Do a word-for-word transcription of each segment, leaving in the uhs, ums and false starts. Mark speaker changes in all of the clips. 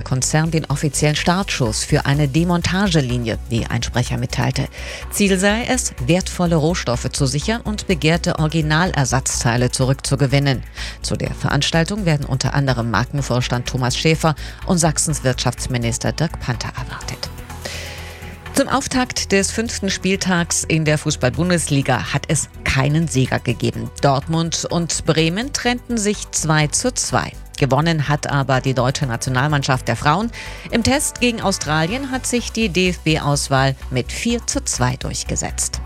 Speaker 1: Konzern den offiziellen Startschuss für eine Demontagelinie, wie ein Sprecher mitteilte. Ziel sei es, wertvolle Rohstoffe zu sichern und begehrte Originalersatzteile zurückzugewinnen. Zu der Veranstaltung werden unter anderem Markenvorstand Thomas Schäfer und Sachsens Wirtschaftsminister Dirk Panther erwartet. Zum Auftakt des fünften Spieltags in der Fußball-Bundesliga hat es keinen Sieger gegeben. Dortmund und Bremen trennten sich zwei zu zwei. Gewonnen hat aber die deutsche Nationalmannschaft der Frauen. Im Test gegen Australien hat sich die D F B-Auswahl mit vier zu zwei durchgesetzt.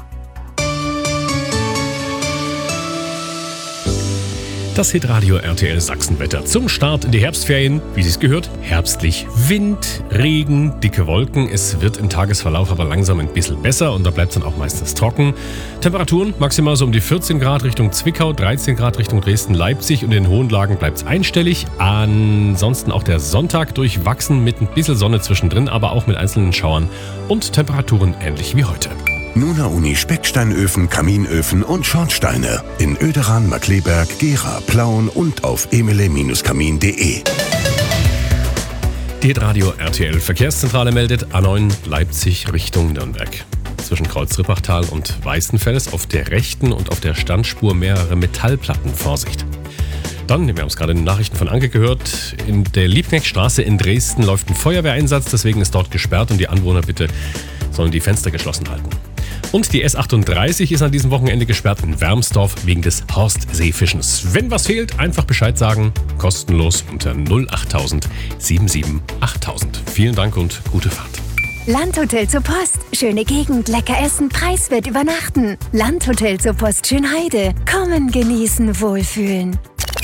Speaker 2: Das Hitradio R T L Sachsenwetter zum Start in die Herbstferien. Wie es gehört, herbstlich. Wind, Regen, dicke Wolken. Es wird im Tagesverlauf aber langsam ein bisschen besser und da bleibt es dann auch meistens trocken. Temperaturen maximal so um die vierzehn Grad Richtung Zwickau, dreizehn Grad Richtung Dresden, Leipzig und in den hohen Lagen bleibt es einstellig. Ansonsten auch der Sonntag durchwachsen mit ein bisschen Sonne zwischendrin, aber auch mit einzelnen Schauern und Temperaturen ähnlich wie heute.
Speaker 3: Nuna Uni Specksteinöfen, Kaminöfen und Schornsteine in Oederan, Markleberg, Gera, Plauen und auf emile Bindestrich kamin punkt de.
Speaker 2: Die Hitradio R T L Verkehrszentrale meldet A neun Leipzig Richtung Nürnberg. Zwischen Kreuz-Rippachtal und Weißenfels auf der rechten und auf der Standspur mehrere Metallplatten. Vorsicht! Dann, wir haben es gerade in den Nachrichten von Anke gehört, in der Liebknechtstraße in Dresden läuft ein Feuerwehreinsatz, deswegen ist dort gesperrt und die Anwohner bitte sollen die Fenster geschlossen halten. Und die S achtunddreißig ist an diesem Wochenende gesperrt in Wermsdorf wegen des Horstseefischens. Wenn was fehlt, einfach Bescheid sagen. Kostenlos unter null achttausend siebenundsiebzig achttausend. Vielen Dank und gute Fahrt.
Speaker 4: Landhotel zur Post. Schöne Gegend, lecker essen, preiswert übernachten. Landhotel zur Post Schönheide. Kommen, genießen, wohlfühlen.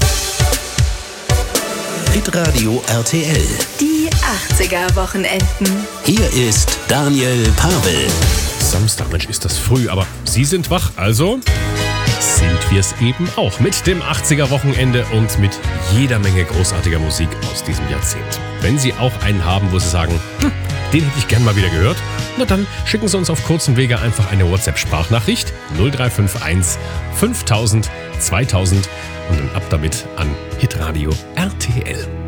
Speaker 5: Hitradio R T L.
Speaker 4: Die achtziger-Wochenenden.
Speaker 5: Hier ist Daniel Pavel.
Speaker 2: Samstag, Mensch, ist das früh, aber Sie sind wach, also sind wir es eben auch mit dem achtziger-Wochenende und mit jeder Menge großartiger Musik aus diesem Jahrzehnt. Wenn Sie auch einen haben, wo Sie sagen, hm, den hätte ich gern mal wieder gehört, na dann schicken Sie uns auf kurzem Wege einfach eine WhatsApp-Sprachnachricht null drei fünf eins fünftausend zweitausend und dann ab damit an Hitradio R T L.